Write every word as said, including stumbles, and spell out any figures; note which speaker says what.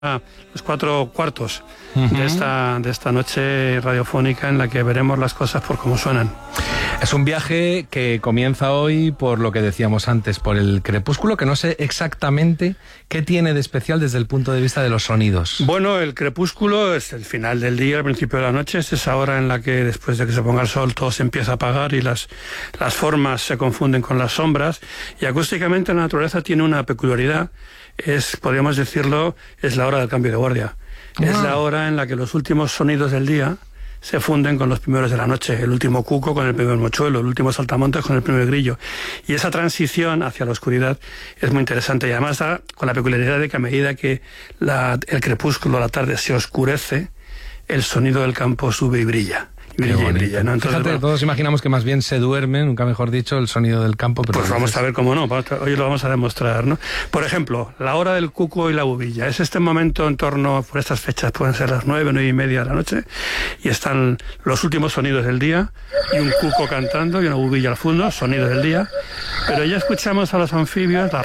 Speaker 1: a los cuatro cuartos
Speaker 2: uh-huh.
Speaker 1: de esta, de esta noche radiofónica en la que veremos las cosas por cómo suenan.
Speaker 2: Es un viaje que comienza hoy por lo que decíamos antes, por el crepúsculo, que no sé exactamente qué tiene de especial desde el punto de vista de los sonidos.
Speaker 1: Bueno, el crepúsculo es el final del día, el principio de la noche, es esa hora en la que después de que se ponga el sol todo se empieza a apagar y las, las formas se confunden con las sombras, y acústicamente la naturaleza tiene una peculiaridad, es, podríamos decirlo, es la hora del cambio de guardia. Ah. Es la hora en la que los últimos sonidos del día se funden con los primeros de la noche, el último cuco con el primer mochuelo, el último saltamontes con el primer grillo. Y esa transición hacia la oscuridad es muy interesante, y además da con la peculiaridad de que a medida que la, el crepúsculo, la tarde, se oscurece, el sonido del campo sube y brilla. Y brilla y brilla, ¿no? Entonces,
Speaker 2: fíjate, bueno, todos imaginamos que más bien se duerme, nunca mejor dicho, el sonido del campo. Pero
Speaker 1: pues vamos veces... a ver cómo no, hoy lo vamos a demostrar, ¿no? Por ejemplo, la hora del cuco y la bubilla. Es este momento en torno, por estas fechas pueden ser las nueve, nueve y media de la noche, y están los últimos sonidos del día, y un cuco cantando y una bubilla al fondo, sonidos del día. Pero ya escuchamos a los anfibios, la